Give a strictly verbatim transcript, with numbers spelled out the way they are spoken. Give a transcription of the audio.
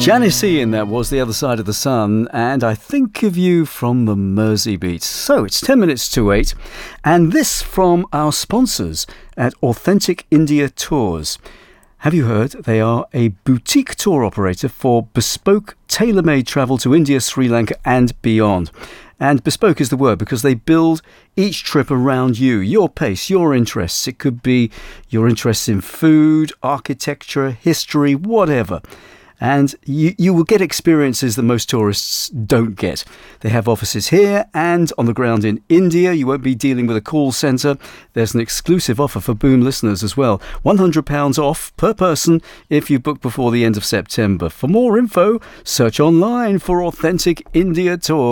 Janice Ian, that was The Other Side of the Sun, and I Think of You from the Mersey Beat. So it's ten minutes to eight, and this from our sponsors at Authentic India Tours. Have you heard? They are a boutique tour operator for bespoke, tailor-made travel to India, Sri Lanka and beyond. And bespoke is the word because they build each trip around you, your pace, your interests. It could be your interests in food, architecture, history, whatever. And you, you will get experiences that most tourists don't get. They have offices here and on the ground in India. You won't be dealing with a call centre. There's an exclusive offer for Boom listeners as well. one hundred pounds off per person if you book before the end of September. For more info, search online for Authentic India Tours.